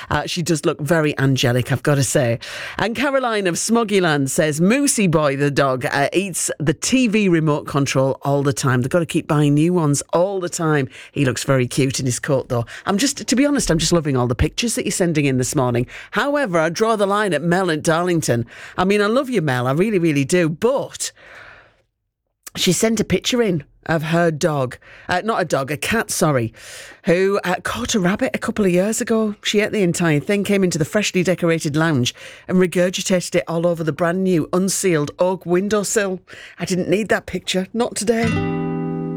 She does look very angelic, I've got to say. And Caroline of Smoggyland says, Moosey Boy, the dog, eats the TV remote control all the time. They've got to keep buying new ones all the time. He looks very cute in his coat, though. To be honest, I'm just loving all the pictures that you're sending in this morning. However, I draw the line at Mel at Darlington. I mean, I love you, Mel. I really, really do. But she sent a picture in of her dog, a cat, who caught a rabbit a couple of years ago. She ate the entire thing, came into the freshly decorated lounge and regurgitated it all over the brand new unsealed oak windowsill. I didn't need that picture, not today.